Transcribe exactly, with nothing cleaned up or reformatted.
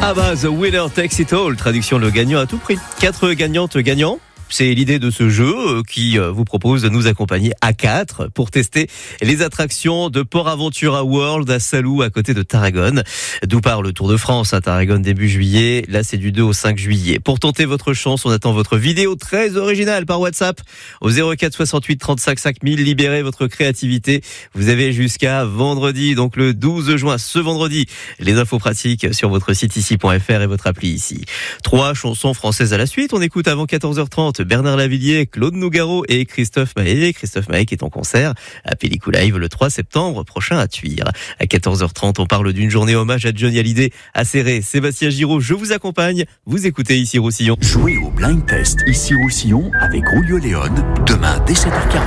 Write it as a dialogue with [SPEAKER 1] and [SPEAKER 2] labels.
[SPEAKER 1] Ah bah, The Winner Takes It All, traduction le gagnant à tout prix. Quatre gagnantes gagnants. C'est l'idée de ce jeu qui vous propose de nous accompagner à quatre pour tester les attractions de Port Aventura World à Salou à côté de Tarragone. D'où part le Tour de France à Tarragone début juillet. Là, c'est du deux au cinq juillet. Pour tenter votre chance, on attend votre vidéo très originale par WhatsApp au zéro quatre soixante-huit trente-cinq cinq mille. Libérez votre créativité. Vous avez jusqu'à vendredi, donc le douze juin, ce vendredi. Les infos pratiques sur votre site ici point f r et votre appli ici. Trois chansons françaises à la suite. On écoute avant quatorze heures trente Bernard Lavilliers, Claude Nougaro et Christophe Maé. Christophe Maé qui est en concert à Pellicou Live le trois septembre prochain à Tuire. À quatorze heures trente, on parle d'une journée hommage à Johnny Hallyday à Céré. Sébastien Giraud, je vous accompagne. Vous écoutez ici Roussillon.
[SPEAKER 2] Jouez au Blind Test ici Roussillon avec Julio Léon demain dès sept heures quarante.